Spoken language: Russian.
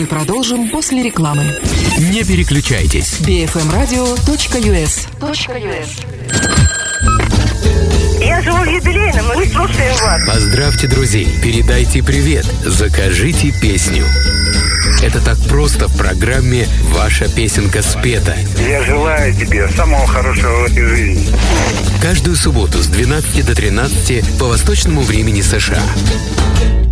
Мы продолжим после рекламы. Не переключайтесь. bfmradio.us. Я живу в юбилейном, и мы слушаем вас. Поздравьте друзей, передайте привет, закажите песню. Это так просто в программе «Ваша песенка спета». Я желаю тебе самого хорошего в этой жизни. Каждую субботу с 12 до 13 по восточному времени США.